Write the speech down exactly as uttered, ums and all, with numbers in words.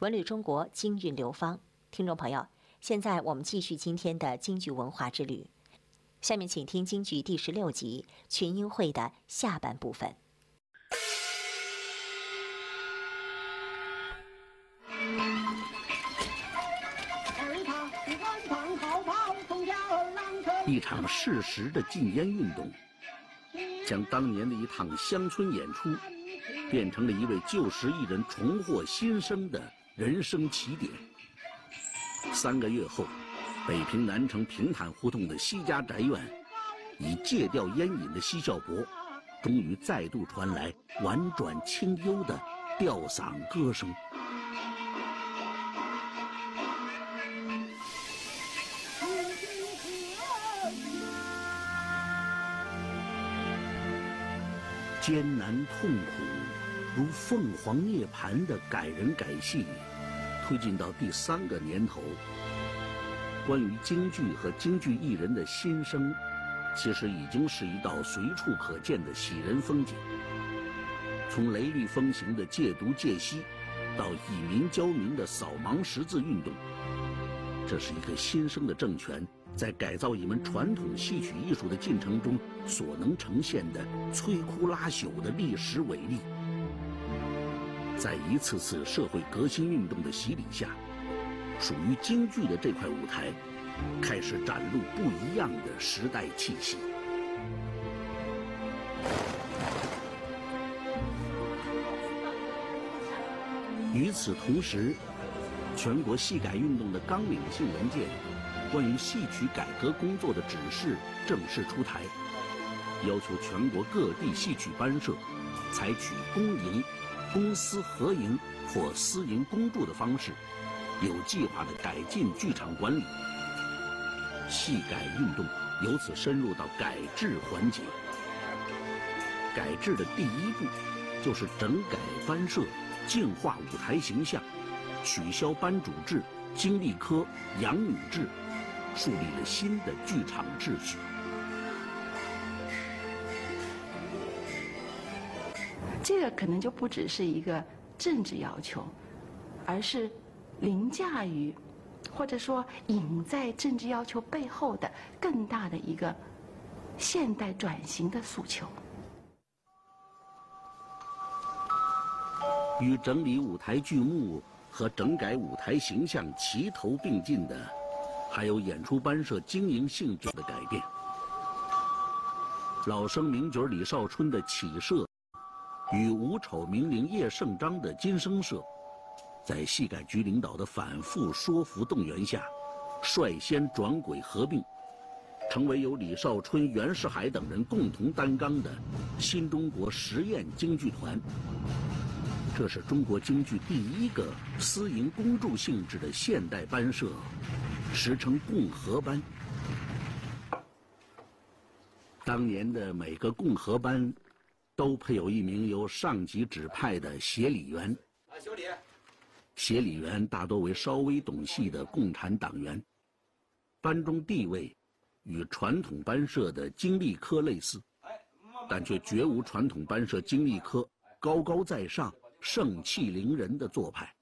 文旅中国，京韵流芳。听众朋友，现在我们继续今天的京剧文化之旅。下面请听京剧第十六集《群英会》的下半部分。 一场适时的禁烟运动，将当年的一趟乡村演出，变成了一位旧时艺人重获新生的人生起点。三个月后，北平南城平坦胡同的西家宅院，以戒掉烟瘾的奚孝伯，终于再度传来婉转清幽的吊嗓歌声。艰难痛苦，如凤凰涅槃的改人改戏，推进到第三个年头。关于京剧和京剧艺人的心声，其实已经是一道随处可见的喜人风景。从雷厉风行的戒毒戒吸，到以民教民的扫盲识字运动，这是一个新生的政权在改造一门传统戏曲艺术的进程中所能呈现的摧枯拉朽的历史伟力。在一次次社会革新运动的洗礼下，属于京剧的这块舞台开始展露不一样的时代气息。与此同时，全国戏改运动的纲领性文件关于戏曲改革工作的指示正式出台，要求全国各地戏曲班社采取公营、公私合营或私营公助的方式，有计划地改进剧场管理。戏改运动由此深入到改制环节。改制的第一步就是整改班社，净化舞台形象，取消班主制、经历科、养女制，树立了新的剧场秩序。 这个可能就不只是一个政治要求，而是凌驾于，或者说隐在政治要求背后的更大的一个现代转型的诉求。 与整理舞台剧目和整改舞台形象齐头并进的，还有演出班社经营性质的改变。老生名角李少春的启社与武丑名伶叶圣章的金声社，在戏改局领导的反复说服动员下，率先转轨合并，成为由李少春、袁世海等人共同担纲的新中国实验京剧团。这是中国京剧第一个私营公助性质的现代班社，时称共和班。当年的每个共和班都配有一名由上级指派的协理员。啊，修理。协理员大多为稍微懂戏的共产党员，班中地位与传统班社的经历科类似，但却绝无传统班社经历科高高在上、盛气凌人的做派。